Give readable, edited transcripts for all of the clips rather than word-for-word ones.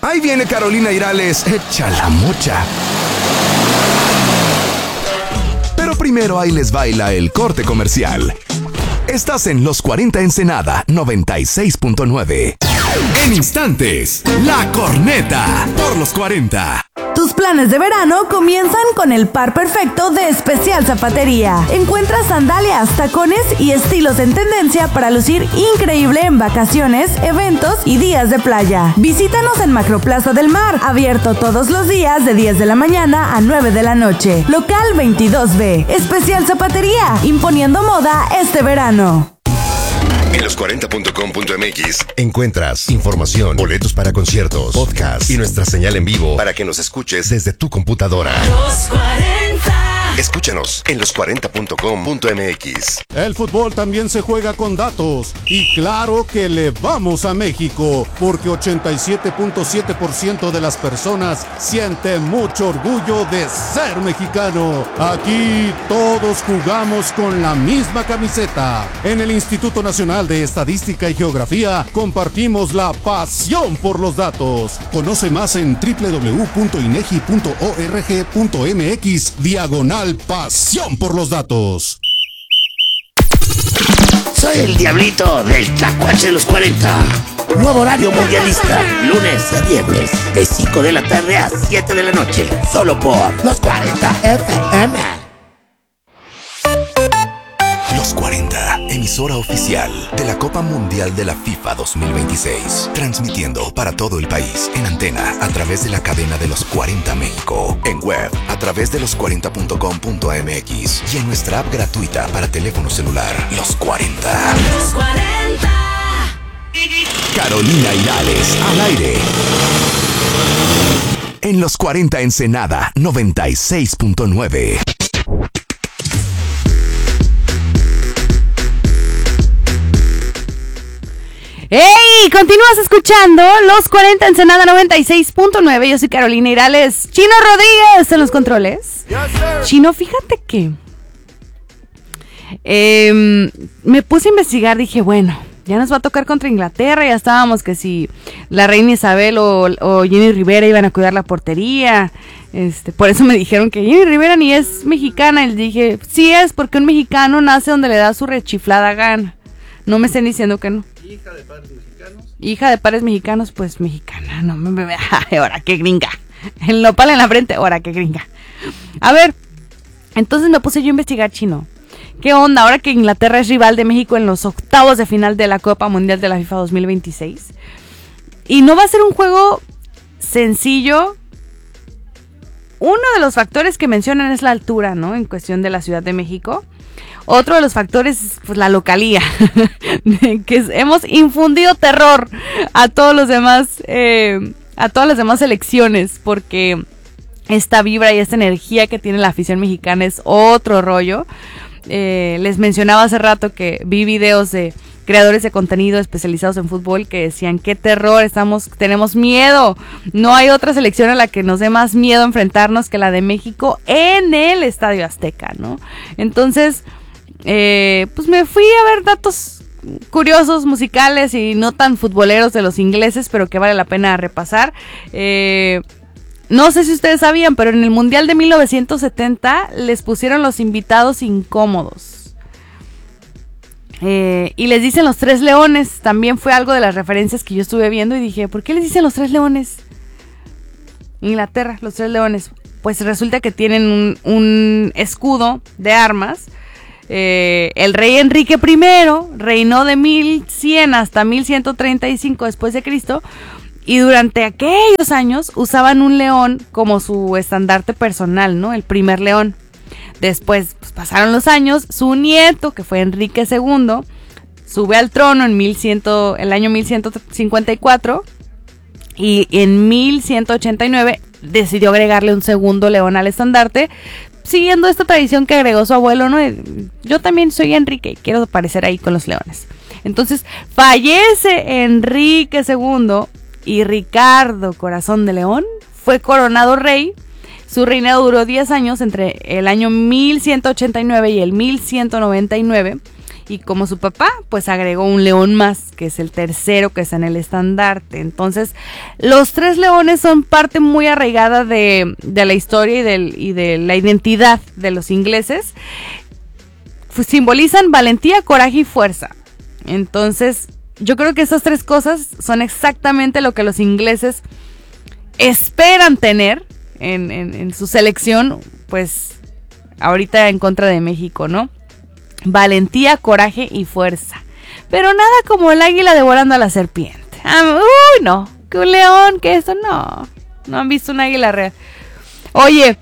Ahí viene Carolina Irales, echa la mocha. Pero primero ahí les baila el corte comercial. Estás en Los 40 Ensenada 96.9. En instantes, La Corneta por Los 40. Tus planes de verano comienzan con el par perfecto de Especial Zapatería. Encuentra sandalias, tacones y estilos en tendencia para lucir increíble en vacaciones, eventos y días de playa. Visítanos en Macroplaza del Mar, abierto todos los días de 10 de la mañana a 9 de la noche. Local 22B. Especial Zapatería, imponiendo moda este verano. En los40.com.mx encuentras información, boletos para conciertos, podcast y nuestra señal en vivo para que nos escuches desde tu computadora. Los 40. Escúchanos en los40.com.mx. El fútbol también se juega con datos y claro que le vamos a México porque 87.7% de las personas siente mucho orgullo de ser mexicano. Aquí todos jugamos con la misma camiseta. En el Instituto Nacional de Estadística y Geografía compartimos la pasión por los datos. Conoce más en www.inegi.org.mx/pasión por los datos. Soy el diablito del Tlacuache de los 40. Nuevo horario mundialista, lunes a viernes, de 5 de la tarde a 7 de la noche. Solo por Los 40 FM. Los 40, emisora oficial de la Copa Mundial de la FIFA 2026. Transmitiendo para todo el país en antena a través de la cadena de Los 40 México. En web a través de los40.com.mx y en nuestra app gratuita para teléfono celular. Los 40. Los 40. Carolina Irales, al aire. En Los 40 Ensenada 96.9. ¡Hey! Continúas escuchando Los 40 Ensenada 96.9. Yo soy Carolina Irales. Chino Rodríguez en los controles. Chino, fíjate que me puse a investigar. Dije, bueno, ya nos va a tocar contra Inglaterra. Ya estábamos que si la reina Isabel o Jenny Rivera iban a cuidar la portería. Por eso me dijeron que Jenny Rivera ni es mexicana. Y dije, sí es, porque un mexicano nace donde le da su rechiflada gana. No me estén diciendo que no. Hija de padres mexicanos. Hija de padres mexicanos, pues mexicana. No me ahora qué gringa. El nopal en la frente, ahora qué gringa. A ver, entonces me puse yo a investigar, Chino. ¿Qué onda ahora que Inglaterra es rival de México en los octavos de final de la Copa Mundial de la FIFA 2026? Y no va a ser un juego sencillo. Uno de los factores que mencionan es la altura, ¿no? En cuestión de la Ciudad de México. Otro de los factores es pues la localía, que hemos infundido terror a todos los demás, a todas las demás selecciones, porque esta vibra y esta energía que tiene la afición mexicana es otro rollo. Les mencionaba hace rato que vi videos de creadores de contenido especializados en fútbol que decían qué terror, tenemos miedo, no hay otra selección a la que nos dé más miedo enfrentarnos que la de México en el Estadio Azteca, ¿no? Entonces, pues me fui a ver datos curiosos, musicales y no tan futboleros de los ingleses, pero que vale la pena repasar. No sé si ustedes sabían, pero en el Mundial de 1970 les pusieron los invitados incómodos. Y les dicen los Tres Leones. También fue algo de las referencias que yo estuve viendo y dije, ¿por qué les dicen los Tres Leones? Inglaterra, los Tres Leones. Pues resulta que tienen un escudo de armas. El rey Enrique I reinó de 1100 hasta 1135 después de Cristo. Y durante aquellos años usaban un león como su estandarte personal, ¿no? El primer león. Después pues, pasaron los años, su nieto, que fue Enrique II, sube al trono en el año 1154 y en 1189 decidió agregarle un segundo león al estandarte, siguiendo esta tradición que agregó su abuelo, ¿no? Yo también soy Enrique y quiero aparecer ahí con los leones. Entonces fallece Enrique II y Ricardo Corazón de León fue coronado rey. Su reinado duró 10 años entre el año 1189 y el 1199 Y como su papá, pues agregó un león más, que es el tercero que está en el estandarte. Entonces, los 3 leones son parte muy arraigada de la historia y de la identidad de los ingleses. Simbolizan valentía, coraje y fuerza. Entonces, yo creo que esas 3 cosas son exactamente lo que los ingleses esperan tener en su selección, pues ahorita en contra de México, ¿no? Valentía, coraje y fuerza. Pero nada como el águila devorando a la serpiente. Uy, no, que un león, que eso no. No han visto un águila real. Oye,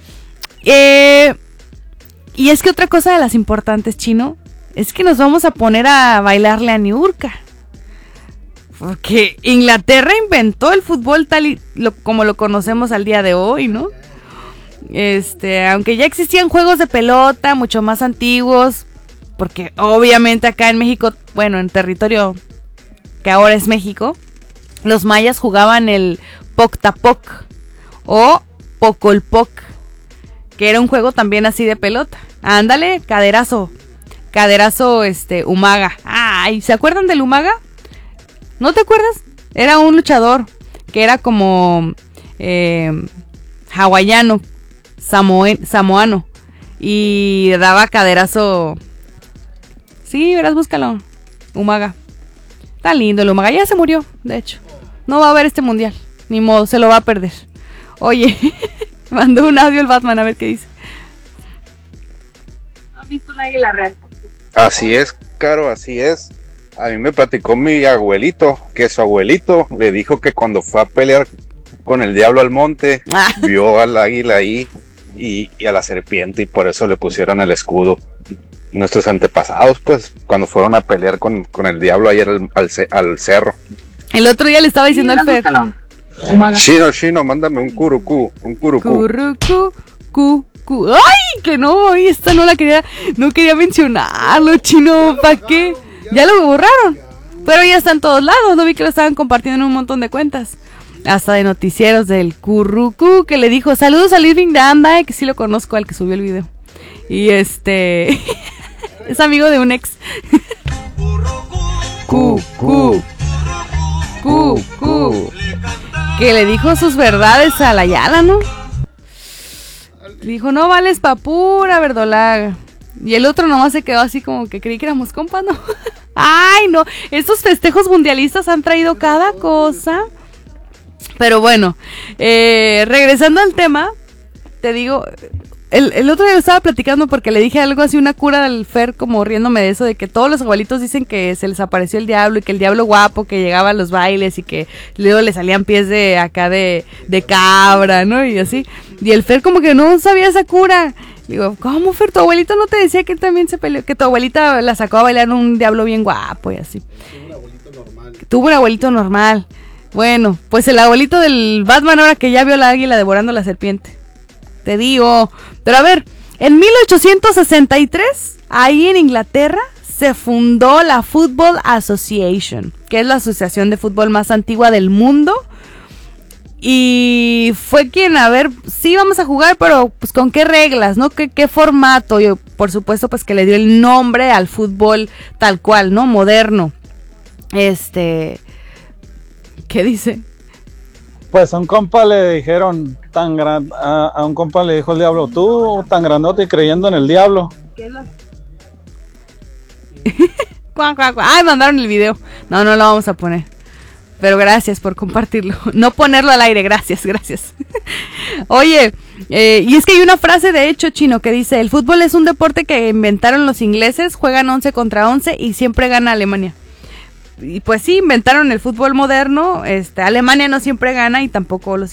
y es que otra cosa de las importantes, Chino, es que nos vamos a poner a bailarle a Niurka. Porque Inglaterra inventó el fútbol tal y como lo conocemos al día de hoy, ¿no? Aunque ya existían juegos de pelota mucho más antiguos, porque obviamente acá en México, bueno, en territorio que ahora es México, los mayas jugaban el Poctapoc o Pocolpoc, que era un juego también así de pelota. Ándale, caderazo, Umaga. Ay, ¿se acuerdan del Umaga? ¿No te acuerdas? Era un luchador que era como hawaiano, samoano, y daba caderazo. Sí, verás, búscalo. Umaga. Está lindo el Umaga. Ya se murió, de hecho. No va a haber este mundial. Ni modo, se lo va a perder. Oye, mandó un audio el Batman, a ver qué dice. ¿Has visto un águila real? Así es, Caro, así es. A mí me platicó mi abuelito, que su abuelito le dijo que cuando fue a pelear con el diablo al monte, vio al águila ahí y a la serpiente, y por eso le pusieron el escudo. Nuestros antepasados, pues, cuando fueron a pelear con el diablo ayer al cerro. El otro día le estaba diciendo al Fer. Chino, mándame un curucú. ¡Ay! Que no, esta no quería mencionarlo, Chino, ¿para qué? Ya lo borraron, pero ya está en todos lados, no vi que lo estaban compartiendo en un montón de cuentas. Hasta de noticieros del currucú, que le dijo, saludos a Living Danda, que sí lo conozco, al que subió el video. Y es amigo de un ex. Que le dijo sus verdades a la Yala, ¿no? Dijo, no vales pa' pura verdolaga. Y el otro nomás se quedó así como que creí que éramos compas, ¿no? Ay, no, estos festejos mundialistas han traído cada cosa. Pero bueno, regresando al tema, te digo, el otro día estaba platicando porque le dije algo así, una cura del Fer, como riéndome de eso, de que todos los abuelitos dicen que se les apareció el diablo, y que el diablo guapo que llegaba a los bailes y que luego le salían pies de acá de cabra, ¿no? Y así. Y el Fer como que no sabía esa cura. Digo, ¿cómo, Fer? ¿Tu abuelito no te decía que él también se peleó? Que tu abuelita la sacó a bailar un diablo bien guapo y así. Tuvo un abuelito normal. Bueno, pues el abuelito del Batman ahora que ya vio la águila devorando la serpiente. Te digo. Pero a ver, en 1863, ahí en Inglaterra, se fundó la Football Association, que es la asociación de fútbol más antigua del mundo. Y fue quien, a ver, sí vamos a jugar, pero pues con qué reglas, ¿no? ¿Qué formato? Y por supuesto, pues que le dio el nombre al fútbol tal cual, ¿no? Moderno. ¿Qué dice? Pues a un compa le dijeron a un compa le dijo el diablo, tú tan grandote y creyendo en el diablo. ¿Qué es lo? Ay, mandaron el video. No lo vamos a poner. Pero gracias por compartirlo. No ponerlo al aire, gracias. Oye, y es que hay una frase de hecho, Chino, que dice, el fútbol es un deporte que inventaron los ingleses, juegan 11 contra 11 y siempre gana Alemania. Y pues sí, inventaron el fútbol moderno, Alemania no siempre gana y tampoco los